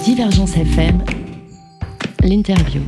Divergence FM, l'interview.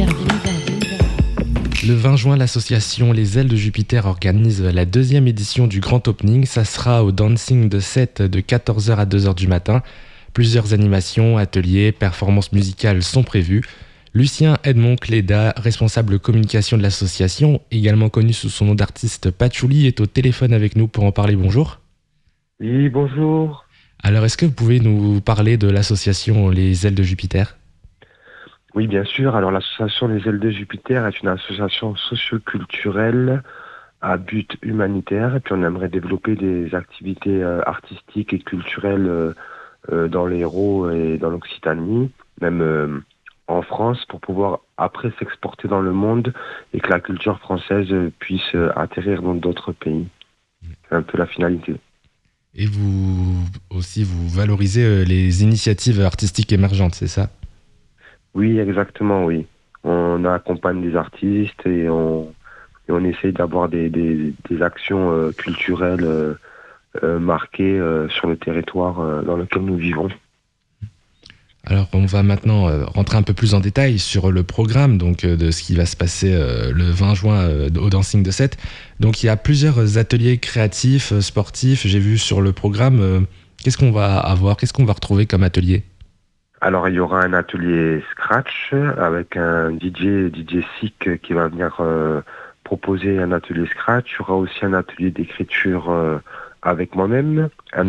Le 20 juin, l'association Les Ailes de Jupiter organise la 2e édition du Grand Opening. Ça sera au Dancing de Sète de 14h à 2h du matin. Plusieurs animations, ateliers, performances musicales sont prévues. Lucien Edmond Cléda, responsable communication de l'association, également connu sous son nom d'artiste Patchouli, est au téléphone avec nous pour en parler. Bonjour. Oui, bonjour. Alors, est-ce que vous pouvez nous parler de l'association Les Ailes de Jupiter ? Oui, bien sûr. Alors, l'association Les Ailes de Jupiter est une association socio-culturelle à but humanitaire. Et puis, on aimerait développer des activités artistiques et culturelles dans l'Hérault et dans l'Occitanie, même en France, pour pouvoir après s'exporter dans le monde et que la culture française puisse atterrir dans d'autres pays. C'est un peu la finalité. Et vous valorisez les initiatives artistiques émergentes, c'est ça ? Oui, exactement, oui. On accompagne des artistes et on essaye d'avoir des actions culturelles marquées sur le territoire dans lequel nous vivons. Alors, on va maintenant rentrer un peu plus en détail sur le programme donc, de ce qui va se passer le 20 juin au Dancing de Sète. Donc, il y a plusieurs ateliers créatifs, sportifs. J'ai vu sur le programme, qu'est-ce qu'on va avoir, qu'est-ce qu'on va retrouver comme atelier ? Alors, il y aura un atelier Scratch avec un DJ Sick qui va venir proposer un atelier Scratch. Il y aura aussi un atelier d'écriture avec moi-même, un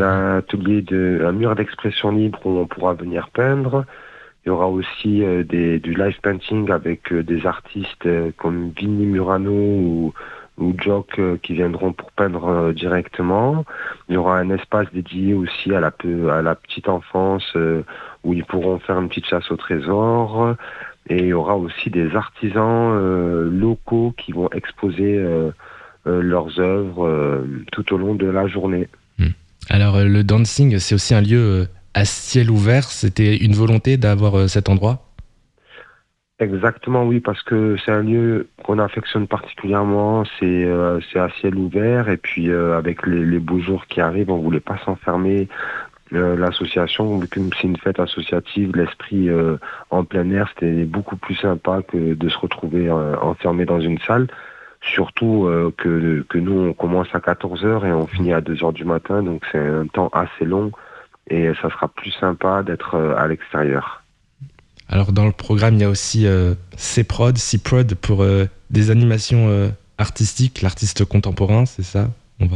mur d'expression libre où on pourra venir peindre. Il y aura aussi du live painting avec des artistes comme Vinny Murano ou Jock qui viendront pour peindre directement. Il y aura un espace dédié aussi à la petite enfance où ils pourront faire une petite chasse au trésor. Et il y aura aussi des artisans locaux qui vont exposer leurs œuvres tout au long de la journée. Alors le dancing, c'est aussi un lieu à ciel ouvert. C'était une volonté d'avoir cet endroit ? Exactement, oui, parce que c'est un lieu qu'on affectionne particulièrement. C'est à ciel ouvert et puis avec les beaux jours qui arrivent, on voulait pas s'enfermer. L'association, vu que c'est une fête associative, l'esprit en plein air, c'était beaucoup plus sympa que de se retrouver enfermé dans une salle. Surtout que nous, on commence à 14h et on finit à 2h du matin, donc c'est un temps assez long et ça sera plus sympa d'être à l'extérieur. Alors dans le programme, il y a aussi C-Prod pour des animations artistiques, l'artiste contemporain, c'est ça ?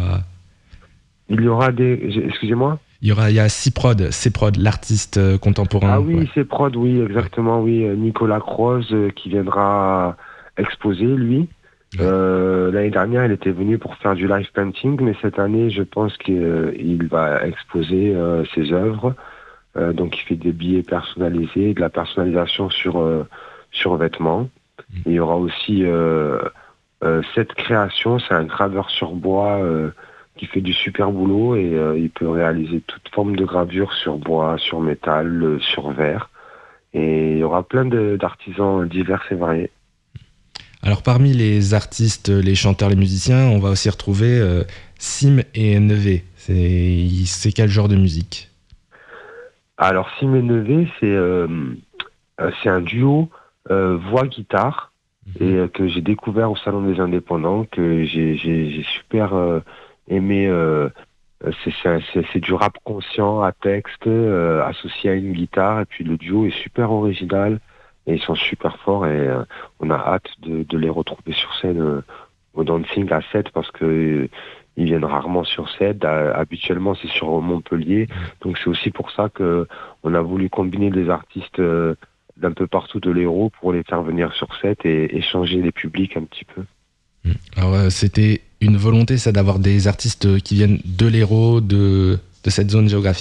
Il y aura excusez-moi ? Il y a C-Prod, l'artiste contemporain. Ah oui, ouais. C-Prod, oui, exactement, oui. Nicolas Croze qui viendra exposer, lui. L'année dernière, il était venu pour faire du live painting, mais cette année, je pense qu'il va exposer ses œuvres. Donc, il fait des billets personnalisés, de la personnalisation sur vêtements. Et il y aura aussi cette création, c'est un graveur sur bois qui fait du super boulot et il peut réaliser toute forme de gravure sur bois, sur métal, sur verre. Et il y aura plein d'artisans divers et variés. Alors parmi les artistes, les chanteurs, les musiciens, on va aussi retrouver Sim et Nevé. C'est quel genre de musique ? Alors Sim et Nevé, c'est un duo voix-guitare et que j'ai découvert au Salon des Indépendants, que j'ai super aimé. C'est du rap conscient à texte associé à une guitare et puis le duo est super original. Et ils sont super forts et on a hâte de les retrouver sur scène au Dancing à Sète parce que ils viennent rarement sur Sète. Habituellement, c'est sur Montpellier. Donc c'est aussi pour ça que on a voulu combiner des artistes d'un peu partout de l'Hérault pour les faire venir sur Sète et échanger les publics un petit peu. Alors c'était une volonté, ça, d'avoir des artistes qui viennent de l'Hérault, de cette zone géographique ?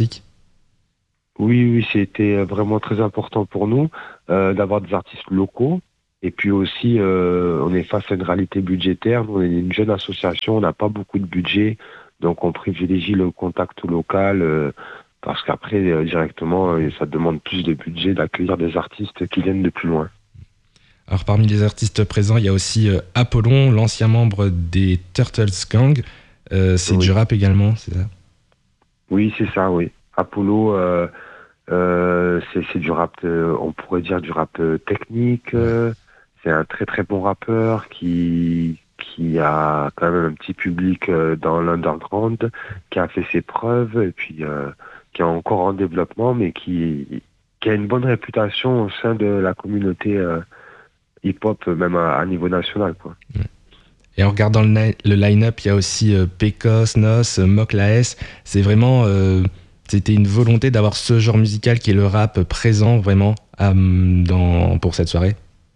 Oui, c'était vraiment très important pour nous d'avoir des artistes locaux. Et puis aussi, on est face à une réalité budgétaire. Nous, on est une jeune association, on n'a pas beaucoup de budget. Donc, on privilégie le contact local parce qu'après, directement, ça demande plus de budget d'accueillir des artistes qui viennent de plus loin. Alors, parmi les artistes présents, il y a aussi Apollon, l'ancien membre des Turtles Gang. C'est du rap également, c'est ça ? Oui, c'est ça, oui. Apollo... C'est du rap, on pourrait dire du rap technique. C'est un très très bon rappeur qui a quand même un petit public dans l'underground, qui a fait ses preuves et puis qui est encore en développement, mais qui a une bonne réputation au sein de la communauté hip-hop, même à niveau national, quoi. Et en regardant le line-up, il y a aussi Pécos, Nos, Mock Laes. C'est vraiment, c'était une volonté d'avoir ce genre musical qui est le rap présent vraiment pour cette soirée.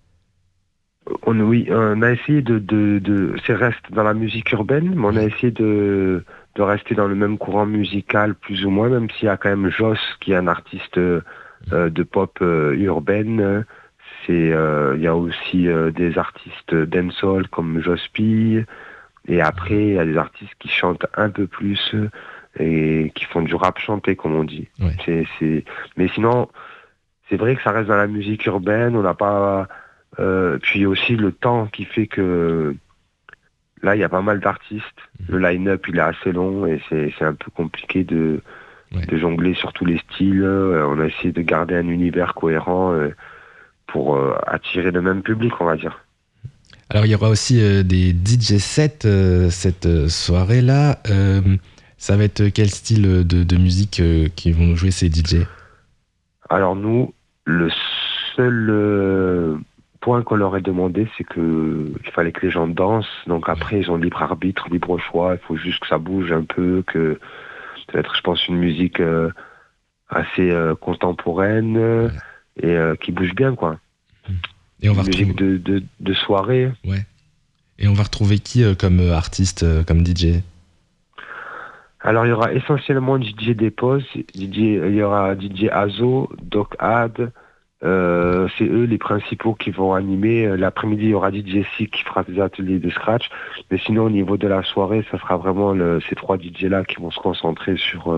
Oui, on a essayé c'est reste dans la musique urbaine, mais on a essayé de rester dans le même courant musical plus ou moins, même s'il y a quand même Joss qui est un artiste de pop urbaine. Il y a aussi des artistes dancehall comme Joss P. Et après, il y a des artistes qui chantent un peu plus et qui font du rap chanté, comme on dit. Ouais. Mais sinon, c'est vrai que ça reste dans la musique urbaine. On n'a pas... puis aussi le temps qui fait que là, il y a pas mal d'artistes. Le line-up, il est assez long et c'est un peu compliqué de jongler sur tous les styles. On a essayé de garder un univers cohérent pour attirer le même public, on va dire. Alors, il y aura aussi des DJ sets cette soirée-là. Ça va être quel style de musique qui vont jouer ces DJ ? Alors nous, le seul point qu'on leur a demandé, c'est qu'il fallait que les gens dansent. Donc après, ils ont libre arbitre, libre choix. Il faut juste que ça bouge un peu, que ça va être, je pense, une musique assez contemporaine et qui bouge bien, quoi. Et on va musique de soirée. Ouais. Et on va retrouver qui comme artiste, comme DJ ? Alors, il y aura essentiellement DJ Dépose, il y aura DJ Azo, Doc Ad. C'est eux les principaux qui vont animer. L'après-midi, il y aura DJ Sick qui fera des ateliers de scratch. Mais sinon, au niveau de la soirée, ça sera vraiment ces trois DJ-là qui vont se concentrer sur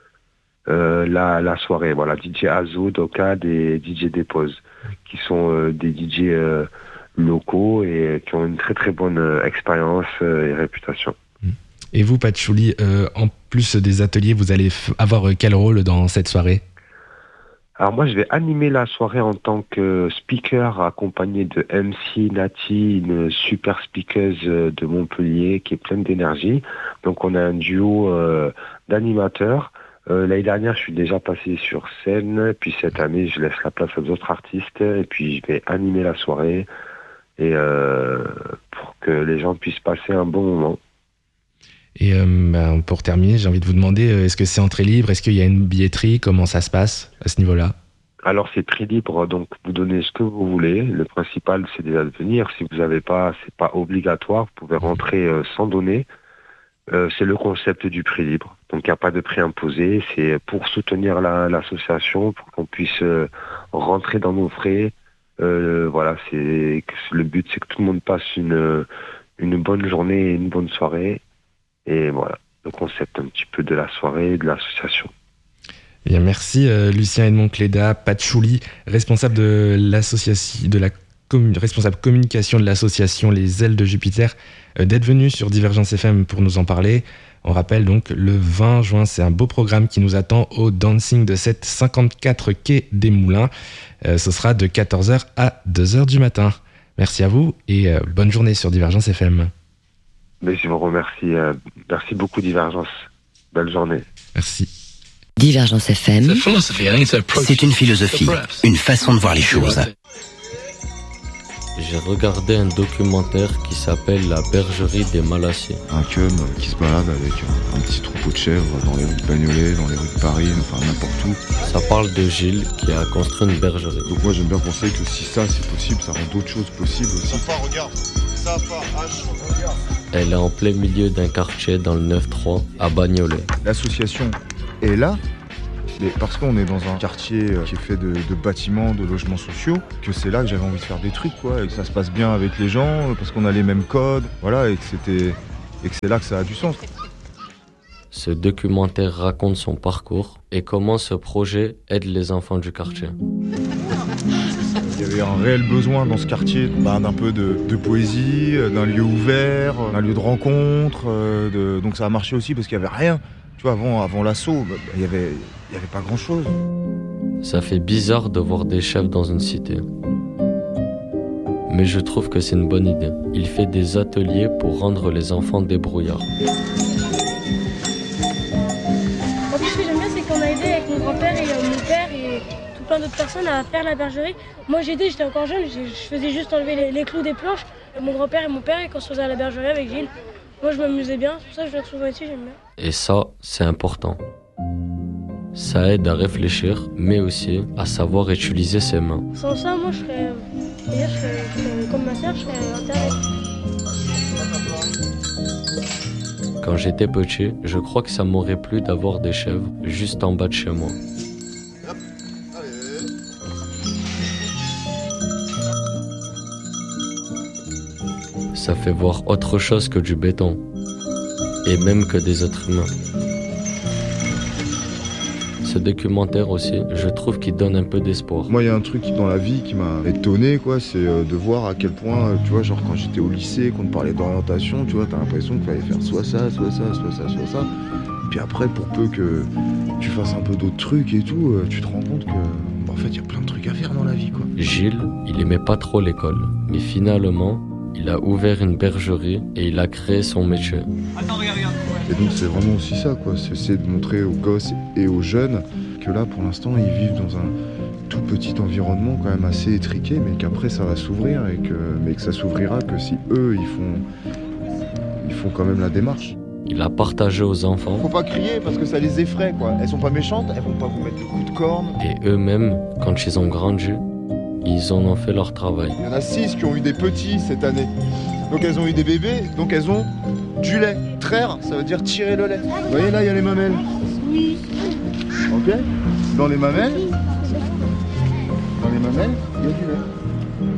la soirée. Voilà, DJ Azo, Doc Ad et DJ Dépose, qui sont des DJ locaux et qui ont une très très bonne expérience et réputation. Et vous, Patchouli, en plus des ateliers, vous allez avoir quel rôle dans cette soirée ? Alors moi, je vais animer la soirée en tant que speaker, accompagné de MC Nati, une super speakeuse de Montpellier qui est pleine d'énergie. Donc on a un duo d'animateurs. L'année dernière, je suis déjà passé sur scène, puis cette année, je laisse la place à d'autres artistes, et puis je vais animer la soirée et pour que les gens puissent passer un bon moment. Et pour terminer, j'ai envie de vous demander, est-ce que c'est entrée libre ? Est-ce qu'il y a une billetterie ? Comment ça se passe à ce niveau-là ? Alors c'est très libre, donc vous donnez ce que vous voulez. Le principal, c'est déjà de venir. Si vous n'avez pas, c'est pas obligatoire. Vous pouvez rentrer sans donner. C'est le concept du prix libre. Donc il n'y a pas de prix imposé. C'est pour soutenir l'association, pour qu'on puisse rentrer dans nos frais. Voilà, le but, c'est que tout le monde passe une bonne journée et une bonne soirée. Et voilà, le concept un petit peu de la soirée et de l'association. Bien, merci Lucien Edmond Cléda, Patchouli, responsable de l'association, responsable communication de l'association Les Ailes de Jupiter, d'être venu sur Divergence FM pour nous en parler. On rappelle donc le 20 juin, c'est un beau programme qui nous attend au Dancing de 754 quai des Moulins. Ce sera de 14h à 2h du matin. Merci à vous et bonne journée sur Divergence FM. Mais je vous remercie. Merci beaucoup, Divergence. Belle journée. Merci. Divergence FM, c'est une philosophie, une façon de voir les choses. J'ai regardé un documentaire qui s'appelle La bergerie des Malassiers. Un cum qui se balade avec un petit troupeau de chèvres dans les rues de Bagnolet, dans les rues de Paris, enfin n'importe où. Ça parle de Gilles qui a construit une bergerie. Donc moi j'aime bien penser que si ça c'est possible, ça rend d'autres choses possibles aussi. Regarde, regarde. Elle est en plein milieu d'un quartier dans le 9-3 à Bagnolet. L'association est là, mais parce qu'on est dans un quartier qui est fait de bâtiments, de logements sociaux, que c'est là que j'avais envie de faire des trucs, quoi, et que ça se passe bien avec les gens, parce qu'on a les mêmes codes, voilà, et que c'est là que ça a du sens. Ce documentaire raconte son parcours et comment ce projet aide les enfants du quartier. Il y avait un réel besoin dans ce quartier d'un peu de poésie, d'un lieu ouvert, d'un lieu de rencontre. Donc ça a marché aussi parce qu'il n'y avait rien. Tu vois, avant l'assaut, il y avait pas grand-chose. Ça fait bizarre de voir des chefs dans une cité. Mais je trouve que c'est une bonne idée. Il fait des ateliers pour rendre les enfants débrouillards. En plus, ce que j'aime bien, c'est qu'on a aidé avec mon grand-père et mon père et tout plein d'autres personnes à faire la bergerie. Moi, j'ai aidé, j'étais encore jeune, je faisais juste enlever les clous des planches. Mon grand-père et mon père, ils construisaient la bergerie avec Gilles. Moi, je m'amusais bien, c'est pour ça que je viens souvent ici, j'aime bien. Et ça, c'est important. Ça aide à réfléchir, mais aussi à savoir utiliser ses mains. Sans ça, moi, je serais comme ma sœur, je serais intéressée. Quand j'étais petit, je crois que ça m'aurait plu d'avoir des chèvres juste en bas de chez moi. Ça fait voir autre chose que du béton, et même que des êtres humains. Ce documentaire aussi, je trouve qu'il donne un peu d'espoir. Moi, il y a un truc dans la vie qui m'a étonné, quoi, c'est de voir à quel point, tu vois, genre quand j'étais au lycée, qu'on te parlait d'orientation, tu vois, t'as l'impression qu'il fallait faire soit ça, soit ça, soit ça, soit ça. Puis après, pour peu que tu fasses un peu d'autres trucs et tout, tu te rends compte que, en fait, il y a plein de trucs à faire dans la vie, quoi. Gilles, il aimait pas trop l'école, mais finalement, il a ouvert une bergerie et il a créé son métier. Et donc c'est vraiment aussi ça, quoi. C'est essayer de montrer aux gosses et aux jeunes que là, pour l'instant, ils vivent dans un tout petit environnement quand même assez étriqué, mais qu'après ça va s'ouvrir mais que ça s'ouvrira que si eux, ils font quand même la démarche. Il a partagé aux enfants. Faut pas crier parce que ça les effraie, quoi. Elles sont pas méchantes, elles vont pas vous mettre de coups de corne. Et eux-mêmes, quand ils ont grandi, ils en ont fait leur travail. Il y en a 6 qui ont eu des petits cette année. Donc elles ont eu des bébés, donc elles ont du lait. Traire, ça veut dire tirer le lait. Vous voyez là, il y a les mamelles. Oui. Ok. Dans les mamelles, il y a du lait.